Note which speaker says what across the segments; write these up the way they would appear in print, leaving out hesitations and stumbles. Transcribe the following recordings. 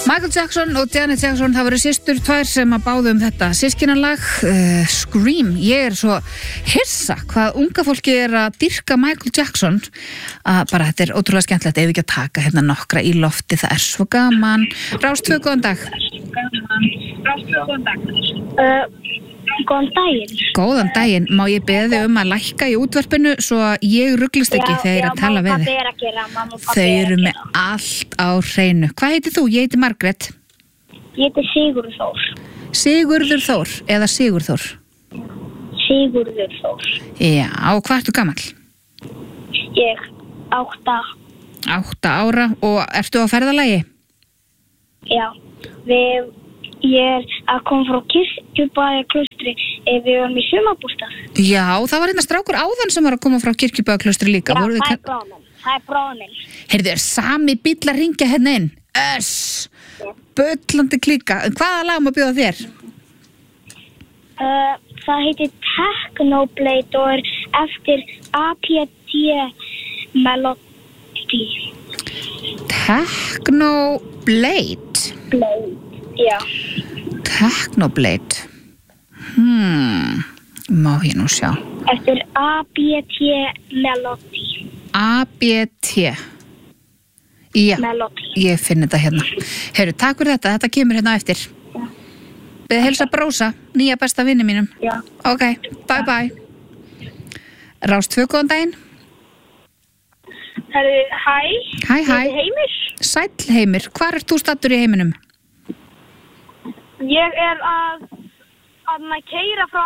Speaker 1: Michael Jackson og Janet Jackson, það voru systur tvær sem að báðu þetta systkinalag, Scream. Ég svo hissa hvað unga fólki að dyrka Michael Jackson, bara þetta ótrúlega skemmtilegt ef ekki að taka hérna nokkra í lofti, það svo gaman. Rás 2, góðan dag.
Speaker 2: Góðan daginn.
Speaker 1: Góðan daginn, má ég beða þig að lækka í útvarpinu svo að ég ruglist ekki þegar ég að tala við þig? Þau eru með allt á hreinu. Hvað heitir þú? Ég heiti Margrét.
Speaker 2: Ég heiti Sigurður Þór.
Speaker 1: Sigurður Þór eða Sigurþór?
Speaker 2: Sigurður Þór.
Speaker 1: Já, og hvað ertu gamall?
Speaker 2: Ég 8.
Speaker 1: 8 ára og ertu á ferðalagi?
Speaker 2: Já, ég að koma frá Kirkjubæjarklaustri, við erum í sumarbústað.
Speaker 1: Já, það var hérna strákur áðan sem var að koma frá Kirkjubæjarklaustri líka.
Speaker 2: Já, það er bróðir minn.
Speaker 1: Heyrðu, samme bíll að ringja hérna inn. Bullandi klíka. Hvaða lag má bjóða þér?
Speaker 2: Það heitir Technoblade og er eftir APT Melody.
Speaker 1: Technoblade?
Speaker 2: Já.
Speaker 1: Technoblade. Má ég nú sjá.
Speaker 2: Eftir ABT Melody.
Speaker 1: ABT. Já,
Speaker 2: Melody.
Speaker 1: ég finn þetta hérna. Heyrðu, takk fyrir þetta kemur hérna eftir. Við heilsa Brósa, nýja besta vinni mínum.
Speaker 2: Já.
Speaker 1: Ok, bye bye. Rás 2, góðan daginn.
Speaker 2: Hæ.
Speaker 1: Hæ.
Speaker 2: Ég heiti Heimir.
Speaker 1: Sæll Heimir, hvar ert þú staddur í heiminum?
Speaker 2: Ég er að keyra frá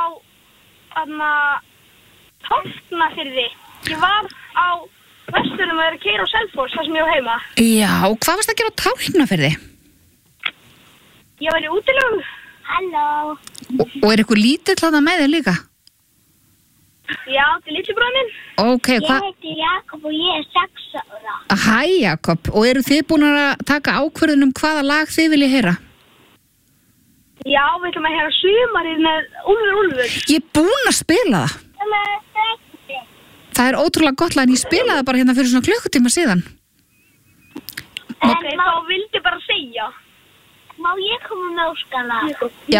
Speaker 2: Tálknafirði. Ég var á Vesturinn og er að keyra á Selfoss, þar sem ég var heima.
Speaker 1: Já, hvað varst að gera á Tálknafirði?
Speaker 2: Ég var í útilegu. Halló.
Speaker 1: Og er eitthvað lítill þarna með þér líka?
Speaker 2: Já, þetta er litli bróðir minn.
Speaker 1: Ok, hvað?
Speaker 2: Ég heiti Jakob og ég er 6 ára.
Speaker 1: Hæ Jakob, og eru þið búin að taka ákvörðun hvaða lag þið viljið heyra?
Speaker 2: Já, við ætlum að heyra Sumarið með Úlfur.
Speaker 1: Ég er búin að spila það. Það er ótrúlega gott lag, en ég spilaði það bara hérna fyrir svona klukkutíma síðan.
Speaker 2: Ok, þá vildi bara segja. Má ég koma með óskala?
Speaker 1: Já.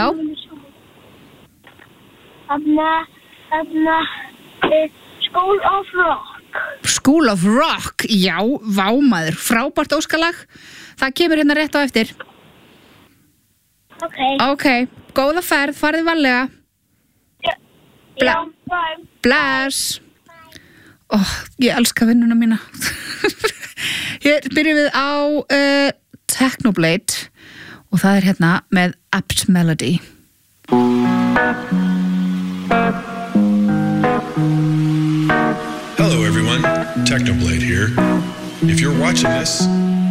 Speaker 2: School of Rock.
Speaker 1: School of Rock, já, vámaður, frábært óskalag. Það kemur hérna rétt á eftir. Ok, góða ferð, farið varlega.
Speaker 2: Já, bye.
Speaker 1: Bless. Ég elska vinnuna mína. Hér byrjum við á Technoblade og það er hérna með Apt Melody.
Speaker 3: Hello everyone, Technoblade here. If you're watching this,